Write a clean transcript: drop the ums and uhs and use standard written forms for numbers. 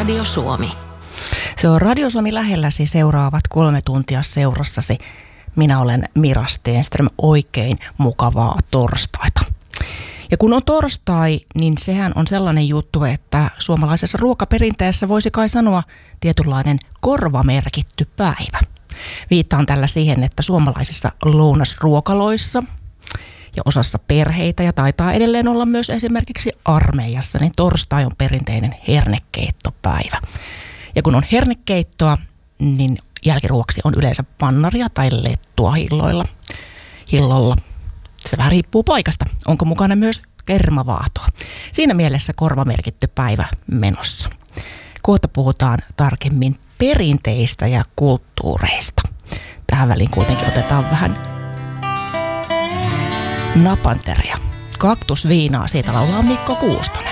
Radio Suomi. Se on Radio Suomi lähelläsi seuraavat 3 tuntia seurassasi. Minä olen Mira Stenström, oikein mukavaa torstaita. Ja kun on torstai, niin sehän on sellainen juttu, että suomalaisessa ruokaperinteessä voisi kai sanoa tietynlainen korvamerkitty päivä. Viittaan tällä siihen, että suomalaisissa lounasruokaloissa ja osassa perheitä ja taitaa edelleen olla myös esimerkiksi armeijassa, niin torstai on perinteinen hernekeittopäivä. Ja kun on hernekeittoa, niin jälkiruoksi on yleensä pannaria tai lettua hillolla. Se vähän riippuu paikasta. Onko mukana myös kermavaahtoa? Siinä mielessä korvamerkitty päivä menossa. Kohta puhutaan tarkemmin perinteistä ja kulttuureista. Tähän väliin kuitenkin otetaan vähän napanteria. Kaktusviinaa, siitä laulaa Mikko Kuustonen.